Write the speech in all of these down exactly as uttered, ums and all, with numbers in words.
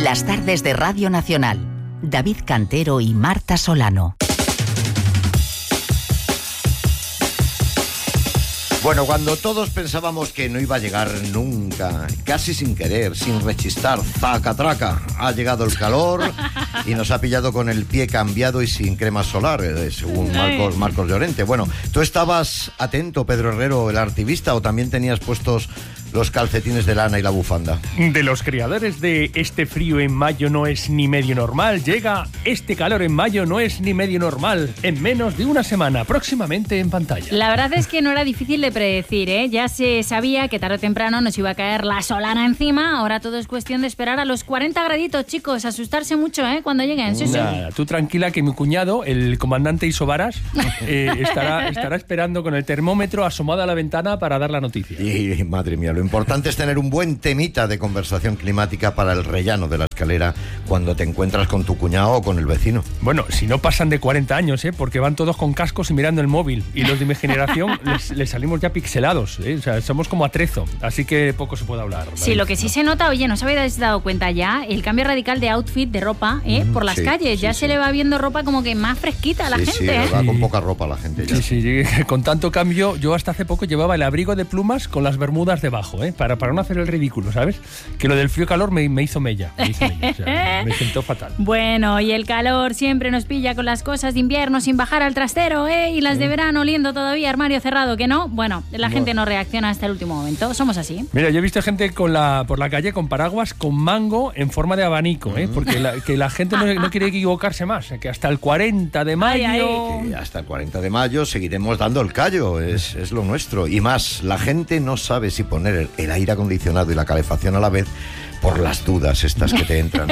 Las tardes de Radio Nacional. David Cantero y Marta Solano. Bueno, cuando todos pensábamos que no iba a llegar nunca, casi sin querer, sin rechistar, zaca traca, ha llegado el calor y nos ha pillado con el pie cambiado y sin crema solar, eh, según Marcos, Marcos Llorente. Bueno, ¿tú estabas atento, Pedro Herrero, el artivista, o también tenías puestos los calcetines de lana y la bufanda? De los creadores de Este frío en mayo no es ni medio normal, llega Este calor en mayo no es ni medio normal, en menos de una semana, próximamente en pantalla. La verdad es que no era difícil de predecir, ¿eh? Ya se sabía que tarde o temprano nos iba a caer la solana encima, ahora todo es cuestión de esperar a los cuarenta graditos, chicos, asustarse mucho, ¿eh? Cuando lleguen, sí, Nada, sí. Tú tranquila que mi cuñado, el comandante Isobaras, eh, estará, estará esperando con el termómetro asomado a la ventana para dar la noticia. Y, madre mía, lo importante es tener un buen temita de conversación climática para el rellano de la escalera cuando te encuentras con tu cuñado o con el vecino. Bueno, si no pasan de cuarenta años, ¿eh? Porque van todos con cascos y mirando el móvil, y los de mi generación les, les salimos ya pixelados, ¿eh? O sea, somos como atrezo, así que poco se puede hablar. Sí, David, lo que sí ¿no? se nota, oye, ¿no os habéis dado cuenta ya? El cambio radical de outfit, de ropa, ¿eh? Por las sí, calles, sí, ya sí. se le va viendo ropa como que más fresquita a la sí, gente, sí, ¿eh? va con poca ropa la gente ya. Sí, sí, sí, con tanto cambio, yo hasta hace poco llevaba el abrigo de plumas con las bermudas debajo, ¿eh? Para, para no hacer el ridículo, ¿sabes? Que lo del frío calor me, me hizo mella, me hizo mella, o sea, me sentó fatal. Bueno, y el calor siempre nos pilla con las cosas de invierno sin bajar al trastero, ¿eh? Y las de verano oliendo todavía armario cerrado, ¿que no? Bueno, la Bueno. gente no reacciona hasta el último momento, somos así. Mira, yo he visto gente con la, por la calle con paraguas con mango en forma de abanico, ¿eh? Porque la, que la gente no, no quiere equivocarse más, que hasta el cuarenta de mayo... Ay, ay. Que hasta el cuarenta de mayo seguiremos dando el callo, es, es lo nuestro. Y más, la gente no sabe si poner el, el aire acondicionado y la calefacción a la vez por las dudas estas que te entran.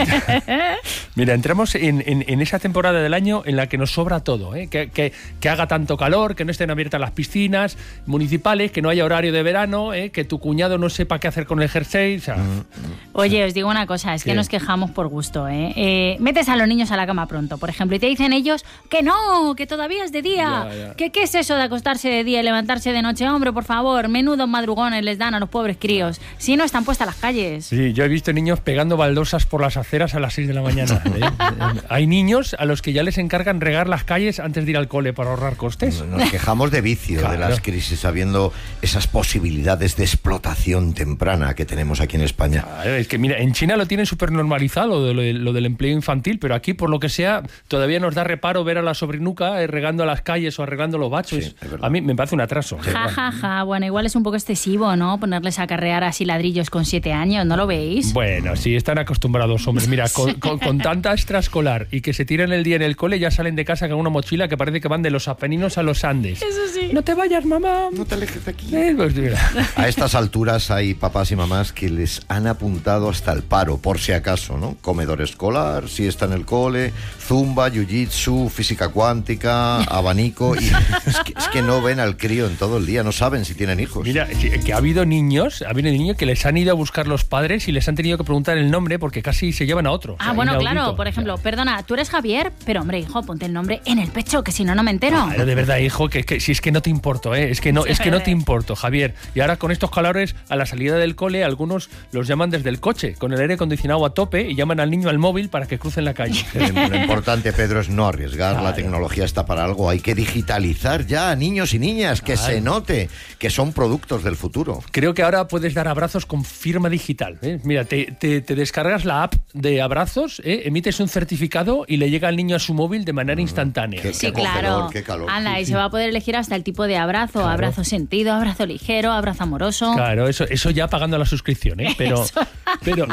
Mira, entramos en, en, en esa temporada del año en la que nos sobra todo, ¿eh? que, que, que haga tanto calor, que no estén abiertas las piscinas municipales, que no haya horario de verano, ¿eh? Que tu cuñado no sepa qué hacer con el jersey. O sea, Oye, os digo una cosa, es que ¿Qué? nos quejamos por gusto, ¿eh? ¿eh? Metes a los niños a la cama pronto, por ejemplo, y te dicen ellos que no, que todavía es de día. Ya, ya. ¿Que qué es eso de acostarse de día y levantarse de noche? Hombre, por favor, menudos madrugones les dan a los pobres críos. Si no, están puestas las calles. sí, yo he visto niños pegando baldosas por las aceras a las seis de la mañana. ¿eh? Hay niños a los que ya les encargan regar las calles antes de ir al cole para ahorrar costes. Nos quejamos de vicio, Claro. de las crisis, sabiendo esas posibilidades de explotación temprana que tenemos aquí en España. Claro, es que mira, en China lo tienen súper normalizado lo, de, lo, de- lo del empleo infantil, pero aquí, por lo que sea, todavía nos da reparo ver a la sobrinuca eh, regando las calles o arreglando los bachos. Sí, es verdad. A mí me parece un atraso. Ja, ja, ja. Bueno, igual es un poco excesivo, ¿no? Ponerles a carrear así ladrillos con siete años, ¿no lo veis? Bueno, sí, están acostumbrados, hombre. Mira, con, con, con tanta extraescolar y que se tiran el día en el cole, ya salen de casa con una mochila que parece que van de los Apeninos a los Andes. Eso sí. No te vayas, mamá. No te alejes de aquí. Eh, pues mira. A estas alturas hay papás y mamás que les han apuntado hasta el paro, por si acaso, ¿no? Comedor escolar, siesta en el cole, zumba, jiu-jitsu, física cuántica, abanico. Y es que, es que no ven al crío en todo el día, no saben si tienen hijos. Mira, que, que ha habido niños, ha habido niños que les han ido a buscar los padres y les han tenido que preguntar el nombre porque casi se llevan a otro. Ah, O sea, bueno, inaudito. claro, por ejemplo, perdona, tú eres Javier, pero hombre, hijo, ponte el nombre en el pecho, que si no, no me entero. Claro, de verdad, hijo, que, que si es que no te importo, ¿eh? Es que no, es que no te importo, Javier. Y ahora con estos calores, a la salida del cole, algunos los llaman desde el coche, con el aire acondicionado a tope, y llaman al niño al móvil para que crucen la calle. Lo lo importante, Pedro, es no arriesgar. Claro. La tecnología está para algo. Hay que digitalizar ya a niños y niñas, que Claro. se note que son productos del futuro. Creo que ahora puedes dar abrazos con firma digital, ¿eh? Mira, te, te, te descargas la app de abrazos, ¿eh? Emites un certificado y le llega al niño a su móvil de manera instantánea. Qué- Sí, acogedor, claro. qué calor. Anda, Sí, y sí. se va a poder elegir hasta el tipo de abrazo, Claro. abrazo sentido, abrazo ligero, abrazo amoroso. Claro, eso, eso ya pagando la suscripción, ¿eh? Pero, Eso. pero,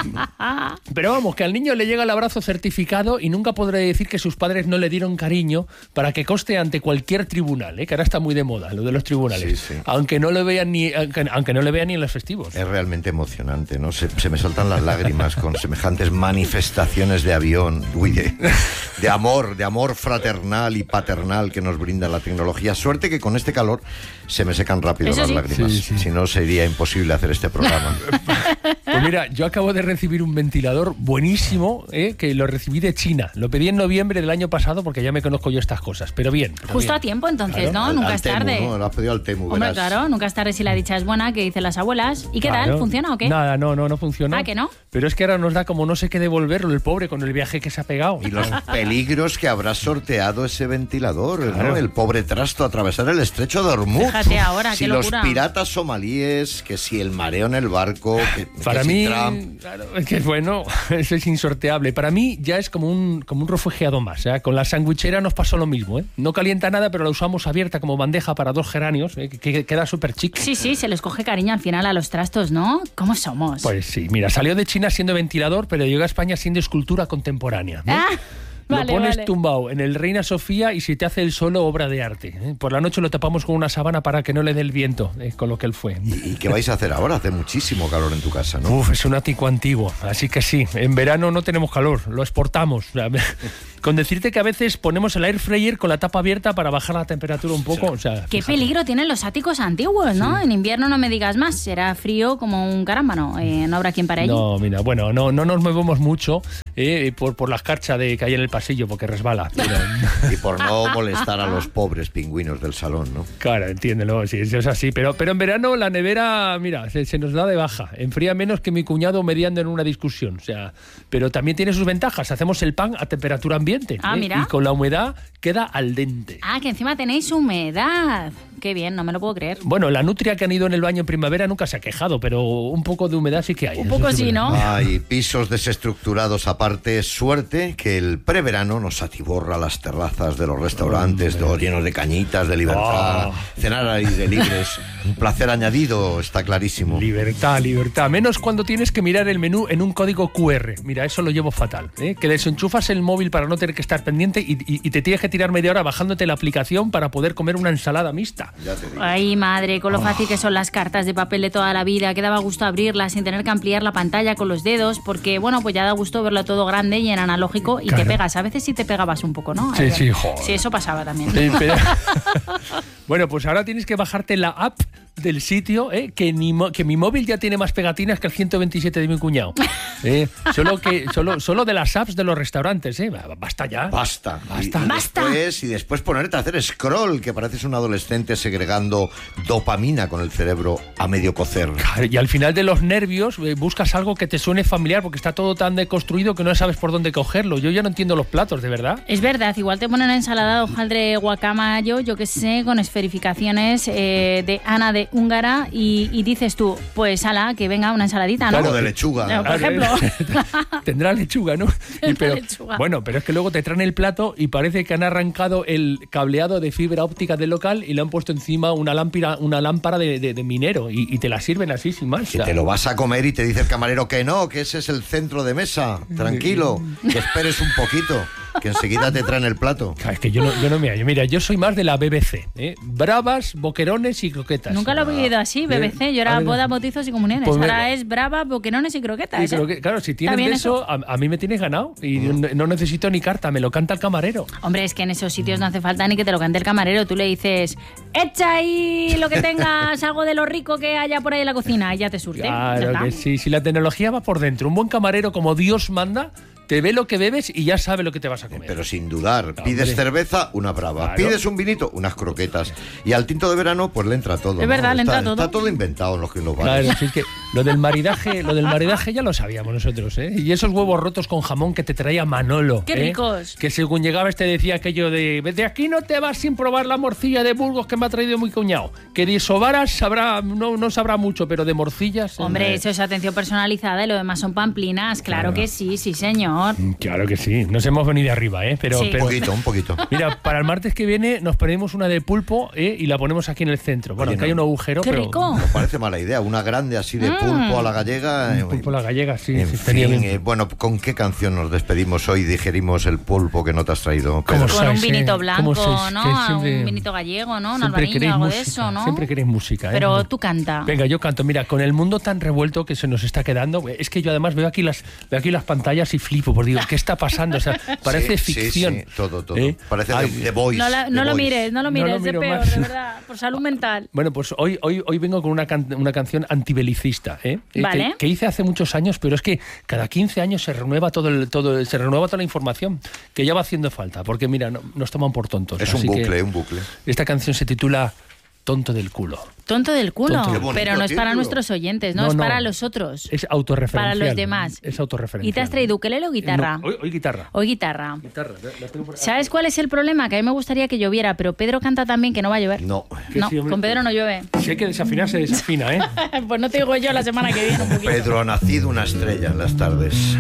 pero vamos, que al niño le llega el abrazo certificado y nunca podré decir que sus padres no le dieron cariño para que conste ante cualquier tribunal, ¿eh? Que ahora está muy de moda lo de los tribunales. Sí, sí. Aunque no le vean ni, aunque, aunque no le vean ni en los festivos. Es realmente emocionante, ¿no? Se, se me saltan las lágrimas con semejantes manifestaciones de avión, uy, de, de amor, de amor fraternal y paternal que nos brinda la tecnología. Suerte que con este calor se me secan rápido Eso las sí. lágrimas. Sí, sí. Si no, sería imposible hacer este programa. Pues mira, yo acabo de recibir un ventilador buenísimo, ¿eh? que lo recibí de China. Lo pedí en noviembre del año pasado porque ya me conozco yo estas cosas, pero bien. Pero Justo bien. a tiempo entonces, Claro. ¿no? Al- Nunca al es Temu, tarde. ¿no? Lo has pedido al Temu, Hombre, verás. claro, nunca es tarde si la dicha es buena, que dicen las abuelas. ¿Y qué Claro. tal? ¿Funciona o qué? Nada, no, no, no funciona. Ah, ¿que no? Pero es que ahora nos da como no sé qué devolverlo el pobre con el viaje que se ha pegado. Y los peligros que habrá sorteado ese ventilador, Claro. ¿no? El pobre trasto atravesar el estrecho de Hormuz. Fíjate ahora, si qué los locura. piratas somalíes, que si el mareo en el barco, que, Para que si mí, Trump. claro, es que bueno, eso es insorteable. Para mí ya es como un, como un refugiado más. ¿eh? Con la sandwichera nos pasó lo mismo. ¿eh? No calienta nada, pero la usamos abierta como bandeja para dos geranios, ¿eh? que, que queda súper chic. Sí, sí, se les coge cariño al final a los trastos, ¿no? ¿Cómo somos? Pues sí, mira, salió de China siendo ventilador, pero llegó a España siendo escultura contemporánea. ¿no? Ah, Lo vale, pones vale. tumbado en el Reina Sofía y si te hace el solo, obra de arte. ¿eh? Por la noche lo tapamos con una sábana para que no le dé el viento, ¿eh? con lo que él fue. ¿Y, y qué vais a hacer ahora? Hace muchísimo calor en tu casa, ¿no? Uf, es un ático antiguo, así que sí, en verano no tenemos calor, lo exportamos. O sea, con decirte que a veces ponemos el air fryer con la tapa abierta para bajar la temperatura un poco. O sea, Qué fíjate. peligro tienen los áticos antiguos, ¿no? En invierno no me digas más, será frío como un carámbano. Eh, no habrá quien para allí. No, mira, bueno, no, no nos movemos mucho eh, por, por la escarcha de, que hay en el pasillo, porque resbala. Pero, Y por no molestar a los pobres pingüinos del salón, ¿no? claro, entiéndelo, sí, eso es así. Pero, pero en verano la nevera, mira, se, se nos da de baja. Enfría menos que mi cuñado mediando en una discusión. O sea, pero también tiene sus ventajas. Hacemos el pan a temperatura ambiente. Ah, ¿eh? mira. Y con la humedad queda al dente. Ah, que encima tenéis humedad. Qué bien, no me lo puedo creer. Bueno, la nutria que han ido en el baño en primavera nunca se ha quejado, pero un poco de humedad sí que hay. Un eso poco sí sí, verdad. ¿no? Hay pisos desestructurados aparte. Suerte que el preverano nos atiborra las terrazas de los restaurantes, todos llenos de cañitas, de libertad. Oh. Cenar al aire libre es un placer añadido, está clarísimo. Libertad, libertad. Menos cuando tienes que mirar el menú en un código cu erre. Mira, eso lo llevo fatal. ¿eh? Que desenchufas el móvil para no tener que estar pendiente y, y- y te tienes que tirar media hora bajándote la aplicación para poder comer una ensalada mixta. Ya te digo. Ay, madre, con lo fácil que son las cartas de papel de toda la vida, que daba gusto abrirlas sin tener que ampliar la pantalla con los dedos, porque, bueno, pues ya da gusto verlo todo grande y en analógico y Claro. te pegas. A veces sí te pegabas un poco, ¿no? Sí, Ay, sí, joder. Sí, eso pasaba también. Sí, pero- bueno, pues ahora tienes que bajarte la app del sitio, ¿eh? que, ni mo- que mi móvil ya tiene más pegatinas que el ciento veintisiete de mi cuñado. ¿eh? Solo, que, solo, solo de las apps de los restaurantes. ¿eh? Basta ya. Basta. Basta. Y, y Basta. Después, y después ponerte a hacer scroll, que pareces un adolescente segregando dopamina con el cerebro a medio cocer. Claro, y al final de los nervios eh, buscas algo que te suene familiar porque está todo tan deconstruido que no sabes por dónde cogerlo. Yo ya no entiendo los platos, de verdad. Es verdad, igual te ponen una ensalada de hojaldre guacamayo, yo qué sé, con esferificaciones eh, de Ana de Húngara y, y dices tú, pues ala, que venga una ensaladita, ¿no? Claro, de lechuga. No, por ejemplo. Tendrá lechuga, ¿no? Y pero, lechuga. Bueno, pero es que luego te traen el plato y parece que han arrancado el cableado de fibra óptica del local y le han puesto encima una lámpara, una lámpara de, de- de minero y, y te la sirven así sin más. Que te lo vas a comer y te dice el camarero que no, que ese es el centro de mesa. Tranquilo, que esperes un poquito, que enseguida te traen el plato. Claro, es que yo no, yo no me hallo. Mira, yo soy más de la B B C. ¿eh? Bravas, boquerones y croquetas. Nunca lo he oído así, B B C. Yo A era ver. boda, bautizos y comuniones. Pues Ahora venga. es brava, boquerones y croquetas. Sí, ¿eh? pero que- claro, si tienes bien de eso? eso, a, a mí me tienes ganado y no, no necesito ni carta, me lo canta el camarero. Hombre, es que en esos sitios no hace falta ni que te lo cante el camarero. Tú le dices, echa ahí lo que tengas, algo de lo rico que haya por ahí en la cocina y ya te surte. Ya Claro está. que sí, si la tecnología va por dentro, un buen camarero como Dios manda, te ve lo que bebes y ya sabe lo que te vas a comer. Pero sin dudar, No, pides hombre. cerveza, una brava. Claro. Pides un vinito, unas croquetas. Y al tinto de verano, pues le entra todo. Es ¿no? verdad, le Está- entra todo. Está todo inventado en los, en los bares. Claro, sí, es que lo del maridaje, lo del maridaje ya lo sabíamos nosotros, ¿eh? Y esos huevos rotos con jamón que te traía Manolo. ¡Qué ¿eh? ricos! Que según llegabas te decía aquello de de aquí no te vas sin probar la morcilla de Burgos que me ha traído mi cuñado. Que de sobaras sabrá, no, no sabrá mucho, pero de morcillas. Hombre, eh, eso es atención personalizada y lo demás son pamplinas. Claro, Claro. que sí, sí, señor. Claro que sí, nos hemos venido arriba, ¿eh? Pero, Sí. Un pero poquito, un poquito. mira, para el martes que viene nos ponemos una de pulpo ¿eh? y la ponemos aquí en el centro. Bueno, Oye, que hay un no. agujero, ¡Qué pero rico! No parece mala idea. Una grande así de pulpo a la gallega. eh, pulpo a la gallega, sí, En sí, estaría fin, bien. eh, bueno, ¿con qué canción nos despedimos hoy? Digerimos el pulpo que no te has traído. ¿Cómo Pedro? Con un sois, eh? vinito ¿Cómo blanco, sois? ¿no? Que siempre- Un vinito gallego, ¿no? Un Siempre albariño, queréis algo música, de eso, ¿no? Siempre queréis música, ¿eh? Pero tú canta. Venga, yo canto. Mira, con el mundo tan revuelto que se nos está quedando, es que yo además veo aquí las, veo aquí las pantallas y flipo pues digo, ¿qué está pasando? O sea, parece Sí, sí, ficción. sí, todo, todo. ¿Eh? Parece Ay, The, The Voice. No, la- The no lo Voice. mires, no lo No mires, lo es de miro peor, más. de verdad, por salud mental. Bueno, pues hoy, hoy, hoy vengo con una, can- una canción antibelicista, ¿eh? Eh, Vale. Que, que hice hace muchos años, pero es que cada quince años se renueva todo el, todo, se renueva toda la información, que ya va haciendo falta, porque mira, no- nos toman por tontos. Es un así que bucle, un bucle. Esta canción se titula Tonto del culo. Tonto del culo, Tonto del culo. pero no es para Qué bonito nuestros oyentes, no, No, es no. para los otros. Es autorreferencial. Para los demás. Es autorreferencial. ¿Y te has traído ukelele o guitarra? No, hoy, hoy guitarra. Hoy guitarra. Guitarra, la- la tengo por- ¿Sabes cuál es el problema? Que a mí me gustaría que lloviera, pero Pedro canta también que no va a llover. No. Que No, sí, hombre. con Pedro no llueve. Si hay que desafinar, se desafina, ¿eh? Pues no te digo yo la semana que viene un poquito. Pedro ha nacido una estrella en las tardes.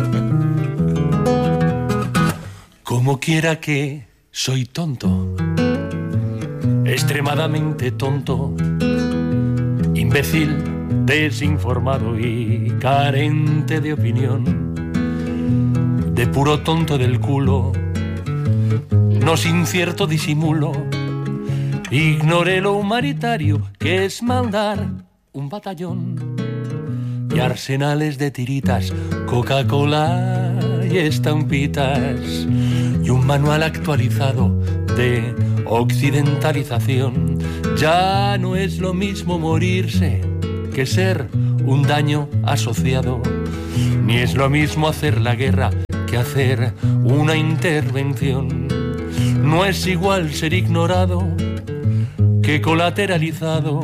Como quiera que soy tonto, extremadamente tonto, imbécil, desinformado y carente de opinión, de puro tonto del culo, no sin cierto disimulo, ignoré lo humanitario que es mandar un batallón y arsenales de tiritas, Coca-Cola y estampitas y un manual actualizado de occidentalización. Ya no es lo mismo morirse que ser un daño asociado, ni es lo mismo hacer la guerra que hacer una intervención. No es igual ser ignorado que colateralizado.